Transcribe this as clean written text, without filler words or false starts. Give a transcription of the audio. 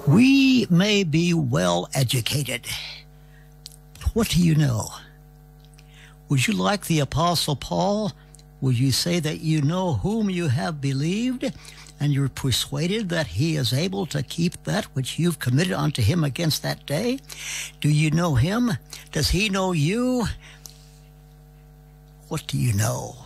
We may be well educated. What do you know? Would you like the Apostle Paul? Would you say that you know whom you have believed, and you're persuaded that he is able to keep that which you've committed unto him against that day? Do you know him? Does he know you? What do you know?